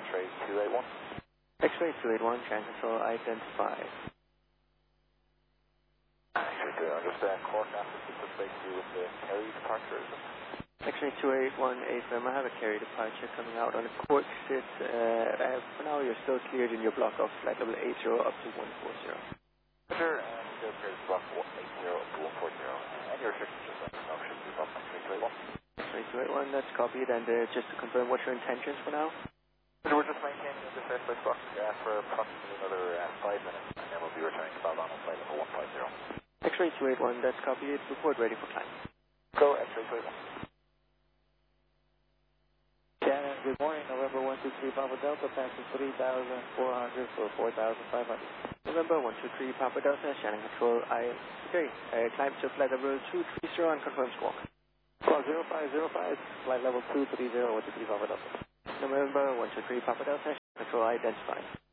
X-ray 281. X-ray 281, Shannon Control identified. X-ray 281, just court after to space you with the Kerry departure. X-ray 281, AFM, I have a Kerry departure coming out on a court sit. For now, you're still cleared in your block of flight level 80 up to 140. Sure, and still cleared block 80 up to 140. And your restrictions just no should be up X-ray 281. X-ray 281, that's copied. And just to confirm, what's your intentions for now? So we're just maintaining the first place block for approximately another 5 minutes, and then we'll be returning to Baldon on flight level 150. X-ray 281, that's copied. Report ready for climb. Go, X-ray 281. Shannon, good morning. November 123 Papa Delta, passing 3,400 for 4,500. November 123 Papa Delta, Shannon Control, climb to flight level 230 and confirm squawk. Squawk 0505, flight level 230, 123 Papa Delta. November 123 Papa Delta, Shannon Control identified.